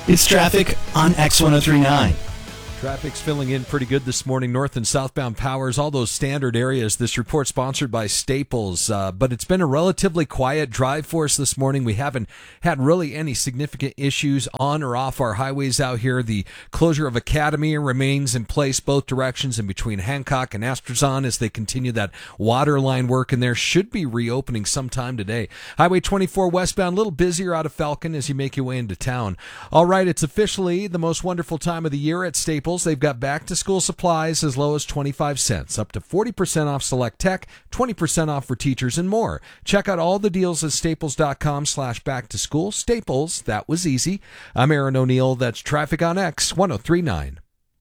It's traffic on X1039. Traffic's filling in pretty good this morning, north and southbound powers, all those standard areas. This report sponsored by Staples, but it's been a relatively quiet drive for us this morning. We haven't had really any significant issues on or off our highways out here. The closure of Academy remains in place both directions and between Hancock and Astrazon as they continue that water line work, and there should be reopening sometime today. Highway 24 westbound, a little busier out of Falcon as you make your way into town. All right, it's officially the most wonderful time of the year at Staples. They've got back-to-school supplies as low as 25 cents, up to 40% off select tech, 20% off for teachers, and more. Check out all the deals at staples.com/back-to-school. Staples, that was easy. I'm Aaron O'Neill. That's Traffic on X 1039.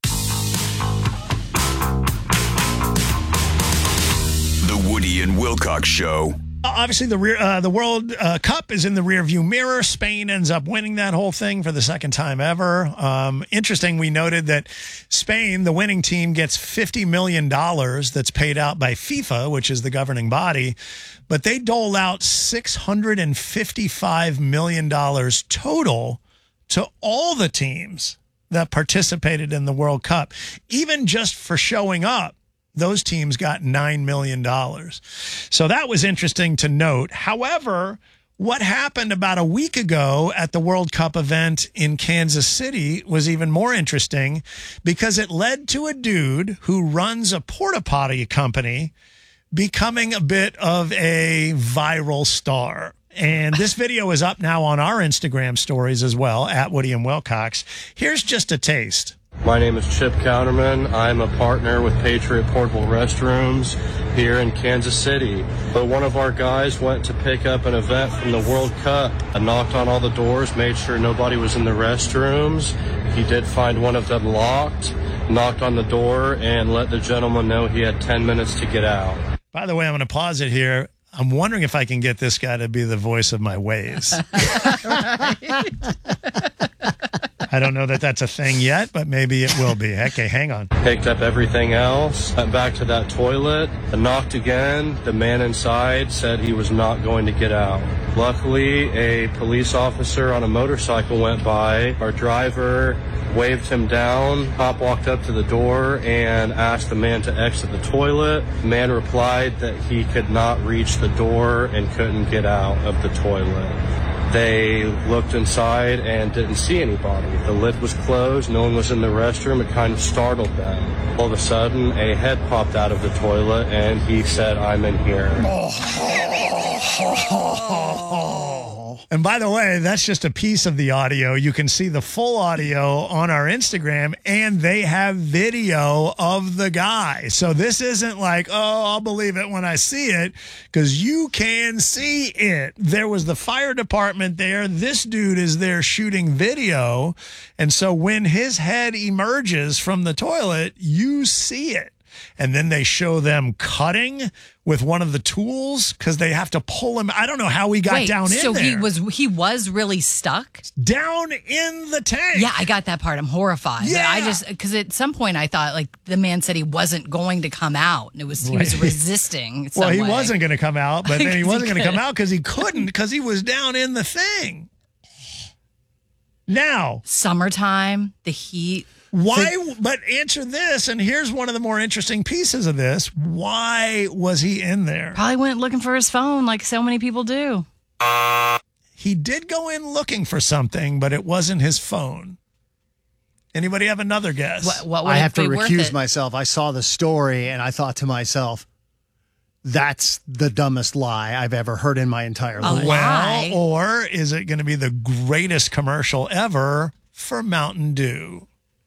The Woody and Wilcox Show. Obviously, the World Cup is in the rearview mirror. Spain ends up winning that whole thing for the second time ever. Interesting, we noted that Spain, the winning team, gets $50 million that's paid out by FIFA, which is the governing body, but they dole out $655 million total to all the teams that participated in the World Cup, even just for showing up. Those teams got $9 million. So that was interesting to note. However, what happened about a week ago at the World Cup event in Kansas City was even more interesting because it led to a dude who runs a porta potty company becoming a bit of a viral star. And this video is up now on our Instagram stories as well, at Woody and Wilcox. Here's just a taste. My name is Chip Counterman. I'm a partner with Patriot Portable Restrooms here in Kansas City. But one of our guys went to pick up an event from the World Cup. I knocked on all the doors, made sure nobody was in the restrooms. He did find one of them locked, knocked on the door, and let the gentleman know he had 10 minutes to get out. By the way, I'm going to pause it here. I'm wondering if I can get this guy to be the voice of my Waze. I don't know that that's a thing yet, but maybe it will be. Okay, hang on. Picked up everything else, went back to that toilet, knocked again. The man inside said he was not going to get out. Luckily, a police officer on a motorcycle went by. Our driver waved him down. Cop walked up to the door and asked the man to exit the toilet. The man replied that he could not reach the door and couldn't get out of the toilet. They looked inside and didn't see anybody. The lid was closed. No one was in the restroom. It kind of startled them. All of a sudden, a head popped out of the toilet, and he said, "I'm in here." And by the way, that's just a piece of the audio. You can see the full audio on our Instagram, and they have video of the guy. So this isn't like, oh, I'll believe it when I see it, because you can see it. There was the fire department there. This dude is there shooting video. And so when his head emerges from the toilet, you see it. And then they show them cutting with one of the tools because they have to pull him. I don't know how he got down in there. So he was really stuck down in the tank. Yeah, I got that part. I'm horrified. Yeah. Because at some point I thought like the man said he wasn't going to come out. And he was resisting. Well, he wasn't going to come out, but then he wasn't going to come out because he couldn't because he was down in the thing. Now, summertime, the heat. Why? But answer this, and here's one of the more interesting pieces of this. Why was he in there? Probably went looking for his phone like so many people do. He did go in looking for something, but it wasn't his phone. Anybody have another guess? What I have to recuse myself. I saw the story, and I thought to myself, that's the dumbest lie I've ever heard in my entire life. Well, or is it going to be the greatest commercial ever for Mountain Dew?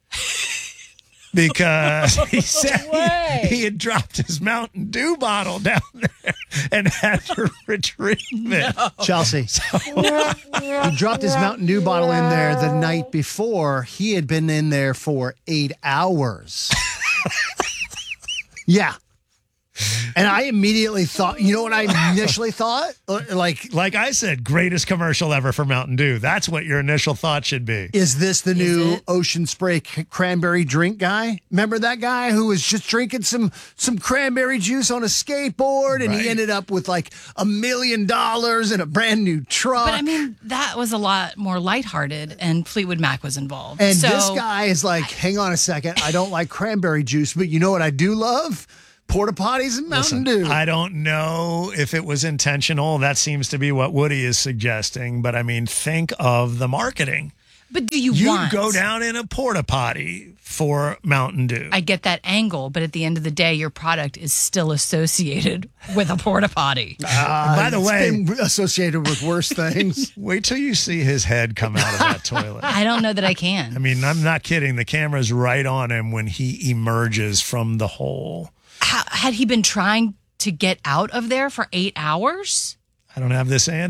Because he said he had dropped his Mountain Dew bottle down there and had to retrieve it. No. Chelsea, he dropped his Mountain Dew bottle in there the night before. He had been in there for 8 hours. Yeah. And I immediately thought, you know what I initially thought? Like I said, greatest commercial ever for Mountain Dew. That's what your initial thought should be. Is this the new Ocean Spray cranberry drink guy? Remember that guy who was just drinking some cranberry juice on a skateboard, and he ended up with like $1 million and a brand new truck. But I mean, that was a lot more lighthearted, and Fleetwood Mac was involved. And so, this guy is like, hang on a second, I don't like cranberry juice, but you know what I do love? Porta potties and Mountain Dew. I don't know if it was intentional. That seems to be what Woody is suggesting. But I mean, think of the marketing. But do you go down in a porta potty for Mountain Dew. I get that angle, but at the end of the day, your product is still associated with a porta potty. By the way, it's been associated with worse things. Wait till you see his head come out of that toilet. I don't know that I can. I mean, I'm not kidding. The camera's right on him when he emerges from the hole. Had he been trying to get out of there for 8 hours? I don't have this answer.